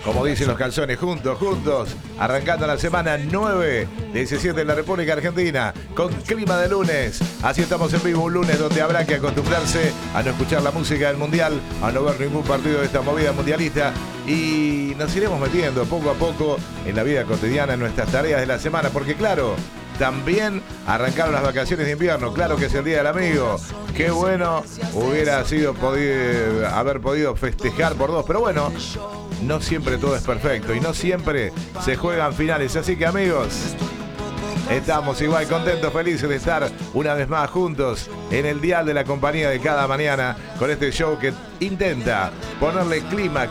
Como dicen los calzones, juntos, arrancando la semana 9, 17 en la República Argentina, con clima de lunes. Así estamos en vivo, un lunes donde habrá que acostumbrarse a no escuchar la música del Mundial, a no ver ningún partido de esta movida mundialista, y nos iremos metiendo poco a poco en la vida cotidiana, en nuestras tareas de la semana, porque claro, también arrancaron las vacaciones de invierno. Claro que es el Día del Amigo. Qué bueno hubiera sido haber podido festejar por dos, pero bueno, no siempre todo es perfecto y no siempre se juegan finales. Así que, amigos, estamos igual contentos, felices de estar una vez más juntos en el dial de la compañía de cada mañana con este show que intenta ponerle clima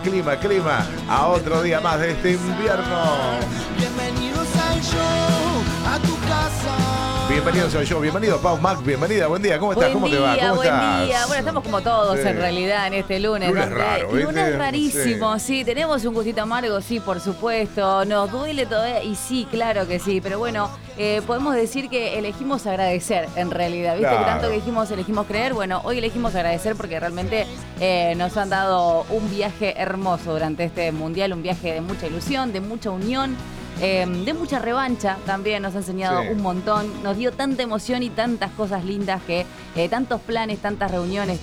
a otro día más de este invierno. Bienvenidos al show, a tu casa. Bienvenidos al show, bienvenido Pau Mac, bienvenida, buen día, ¿cómo estás? ¿Cómo te va? ¿Cómo Buen estás? día, bueno, estamos como todos Sí. en realidad en este lunes. Lunes raro, ¿viste? Lunes rarísimo, sí, tenemos un gustito amargo, sí, por supuesto, nos duele todavía, y sí, claro que sí, pero bueno, podemos decir que elegimos agradecer en realidad, ¿viste? Claro. Que tanto que elegimos creer, bueno, hoy elegimos agradecer porque realmente nos han dado un viaje hermoso durante este mundial, un viaje de mucha ilusión, de mucha unión. De mucha revancha también, nos ha enseñado Sí. un montón, nos dio tanta emoción y tantas cosas lindas que tantos planes, tantas reuniones,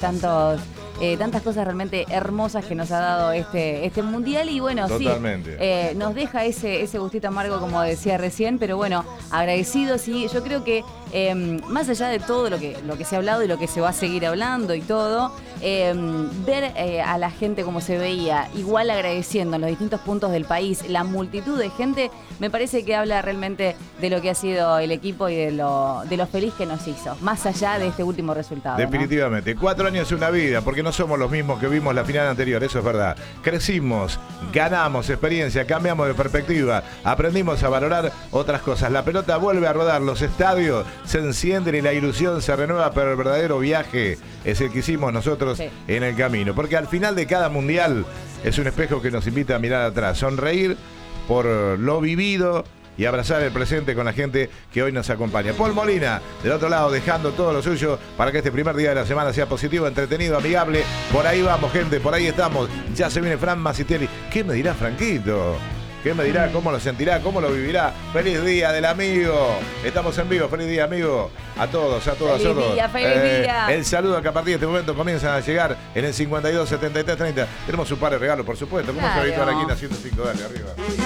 tantas cosas realmente hermosas que nos ha dado este mundial y bueno, Totalmente. sí, nos deja ese gustito amargo como decía recién, pero bueno, agradecidos y yo creo que más allá de todo lo que se ha hablado y lo que se va a seguir hablando y todo, ver a la gente como se veía, igual agradeciendo en los distintos puntos del país, la multitud de gente, me parece que habla realmente de lo que ha sido el equipo y de lo feliz que nos hizo, más allá de este último resultado. Definitivamente, 4 años es una vida, porque no somos los mismos que vimos la final anterior, eso es verdad. Crecimos, ganamos experiencia, cambiamos de perspectiva, aprendimos a valorar otras cosas. La pelota vuelve a rodar, los estadios se encienden y la ilusión se renueva, pero el verdadero viaje es el que hicimos nosotros en el camino. Porque al final de cada mundial es un espejo que nos invita a mirar atrás, sonreír por lo vivido y abrazar el presente con la gente que hoy nos acompaña. Paul Molina, del otro lado, dejando todo lo suyo para que este primer día de la semana sea positivo, entretenido, amigable. Por ahí vamos, gente, por ahí estamos. Ya se viene Fran Masitelli. ¿Qué me dirá Franquito? ¿Qué me dirá? ¿Cómo lo sentirá? ¿Cómo lo vivirá? ¡Feliz día del amigo! Estamos en vivo. ¡Feliz día, amigo! A todos, a todos. ¡Feliz día, feliz día! El saludo que a partir de este momento comienzan a llegar en el 52 73 30. Tenemos un par de regalos, por supuesto. ¿Cómo es Claro. habitual aquí en la 105? Dale, arriba.